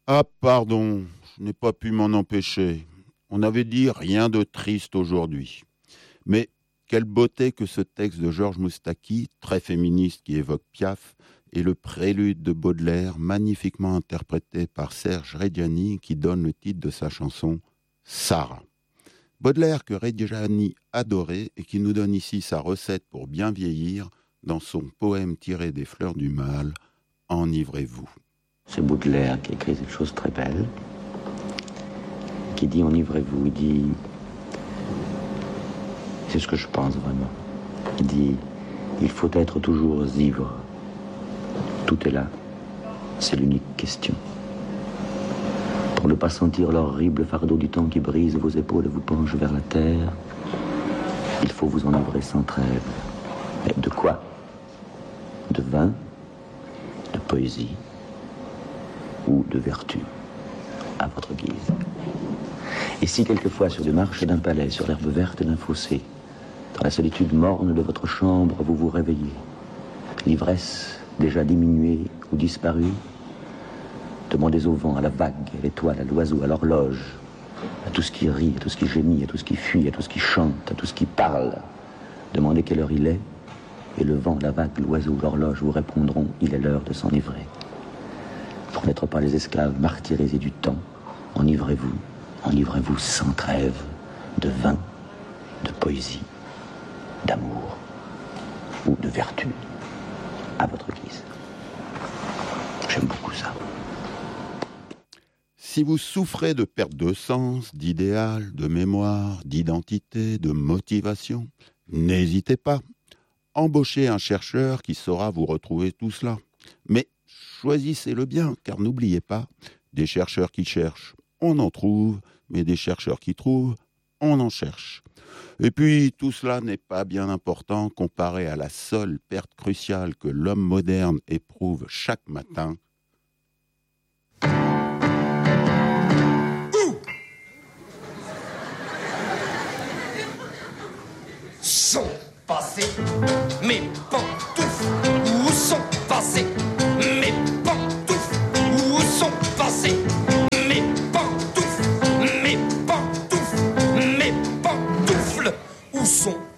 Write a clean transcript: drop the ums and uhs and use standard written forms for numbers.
Ah, pardon, je n'ai pas pu m'en empêcher. On avait dit rien de triste aujourd'hui. Mais quelle beauté que ce texte de Georges Moustaki, très féministe qui évoque Piaf, et le prélude de Baudelaire, magnifiquement interprété par Serge Reggiani, qui donne le titre de sa chanson Sarah. Baudelaire que Reggiani adorait et qui nous donne ici sa recette pour bien vieillir dans son poème tiré des fleurs du mal, Enivrez-vous. C'est Baudelaire qui écrit cette chose très belle, qui dit enivrez-vous, il dit, c'est ce que je pense vraiment, il dit, il faut être toujours ivre, tout est là, c'est l'unique question. Pour ne pas sentir l'horrible fardeau du temps qui brise vos épaules et vous penche vers la terre, il faut vous enivrer sans trêve. Mais de quoi? De vin, de poésie ou de vertu, à votre guise. Et si quelquefois sur des marches d'un palais, sur l'herbe verte d'un fossé, dans la solitude morne de votre chambre, vous vous réveillez, l'ivresse déjà diminuée ou disparue, demandez au vent, à la vague, à l'étoile, à l'oiseau, à l'horloge, à tout ce qui rit, à tout ce qui gémit, à tout ce qui fuit, à tout ce qui chante, à tout ce qui parle. Demandez quelle heure il est, et le vent, la vague, l'oiseau, l'horloge vous répondront, il est l'heure de s'enivrer. Pour n'être pas les esclaves martyrisés du temps, enivrez-vous sans trêve de vin, de poésie, d'amour ou de vertu, à votre guise. J'aime beaucoup ça. Si vous souffrez de perte de sens, d'idéal, de mémoire, d'identité, de motivation, n'hésitez pas. Embauchez un chercheur qui saura vous retrouver tout cela. Mais choisissez-le bien, car n'oubliez pas, des chercheurs qui cherchent, on en trouve, mais des chercheurs qui trouvent, on en cherche. Et puis, tout cela n'est pas bien important comparé à la seule perte cruciale que l'homme moderne éprouve chaque matin. Sont passés mes